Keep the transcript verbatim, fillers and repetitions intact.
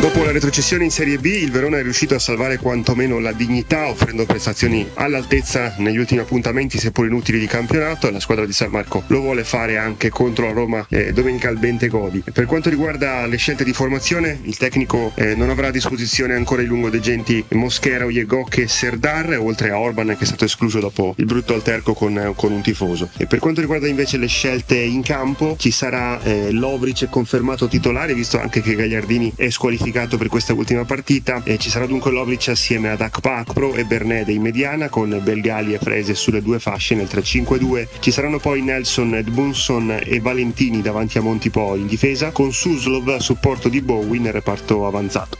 Dopo la retrocessione in Serie B, il Verona è riuscito a salvare quantomeno la dignità, offrendo prestazioni all'altezza negli ultimi appuntamenti, seppur inutili, di campionato, e la squadra di San Marco lo vuole fare anche contro la Roma eh, domenica al Bentegodi. Per quanto riguarda le scelte di formazione, il tecnico eh, non avrà a disposizione ancora i lungodegenti Mosquera, Ojegok e Serdar, oltre a Orban, che è stato escluso dopo il brutto alterco con, con un tifoso. E per quanto riguarda invece le scelte in campo, ci sarà eh, Lovric confermato titolare, visto anche che Gagliardini è squalificato per questa ultima partita, e ci sarà dunque Lovric assieme ad Akpakpro e Bernede in mediana, con Belgali e Frese sulle due fasce nel tre cinque due. Ci saranno poi Nelson, Edmundson e Valentini davanti a Montipò in difesa, con Suslov a supporto di Bowie nel reparto avanzato.